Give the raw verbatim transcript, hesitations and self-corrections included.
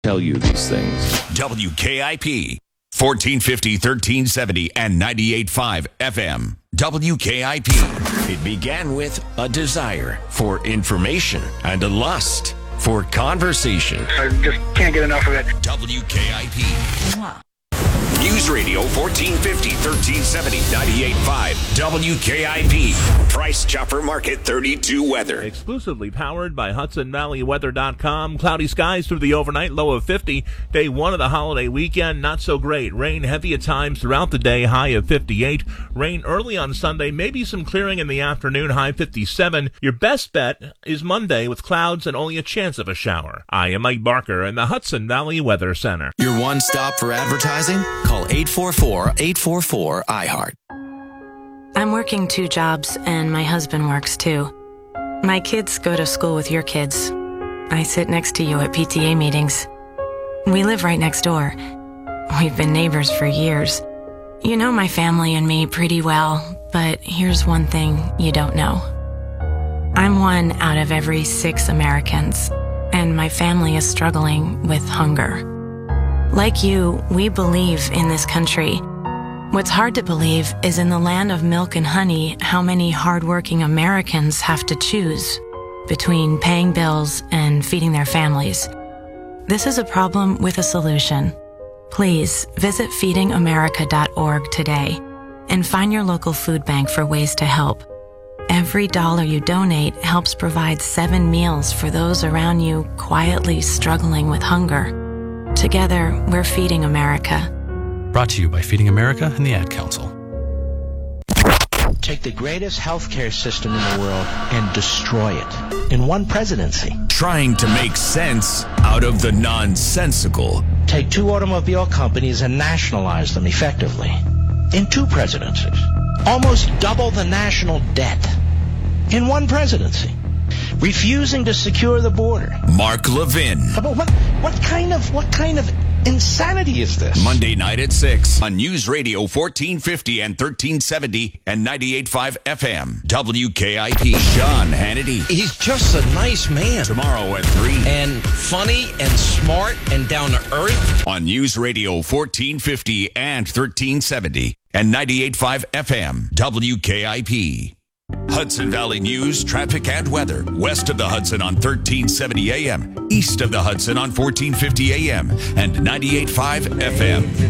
tell you these things. W K I P, fourteen fifty, thirteen seventy, and ninety-eight point five F M. W K I P. It began with a desire for information and a lust for conversation. I just can't get enough of it. W K I P. News Radio fourteen fifty, thirteen seventy, ninety-eight point five W K I P. Price Chopper Market thirty-two weather. Exclusively powered by Hudson Valley Weather dot com. Cloudy skies through the overnight, low of fifty. Day one of the holiday weekend, not so great. Rain heavy at times throughout the day, high of fifty-eight. Rain early on Sunday, maybe some clearing in the afternoon, high fifty-seven. Your best bet is Monday with clouds and only a chance of a shower. I am Mike Barker in the Hudson Valley Weather Center. Your one stop for advertising? Call eight four four, eight four four, I heart. I'm working two jobs, and my husband works too. My kids go to school with your kids. I sit next to you at P T A meetings. We live right next door. We've been neighbors for years. You know my family and me pretty well, but here's one thing you don't know. I'm one out of every six Americans, and my family is struggling with hunger. Like you, we believe in this country. What's hard to believe is in the land of milk and honey, how many hardworking Americans have to choose between paying bills and feeding their families. This is a problem with a solution. Please visit feeding america dot org today and find your local food bank for ways to help. Every dollar you donate helps provide seven meals for those around you quietly struggling with hunger. Together, we're Feeding America. Brought to you by Feeding America and the Ad Council. Take the greatest healthcare system in the world and destroy it in one presidency. Trying to make sense out of the nonsensical. Take two automobile companies and nationalize them effectively in two presidencies. Almost double the national debt in one presidency. Refusing to secure the border. Mark Levin. But what, what kind of, what kind of insanity is this? Monday night at six on News Radio fourteen fifty and thirteen seventy and ninety-eight point five F M. W K I P. Sean Hannity. He's just a nice man. Tomorrow at three. And funny and smart and down to earth. On News Radio fourteen fifty and thirteen seventy and ninety-eight point five F M. W K I P. Hudson Valley News, traffic and weather. West of the Hudson on thirteen seventy A M. East of the Hudson on fourteen fifty A M. And ninety-eight point five F M.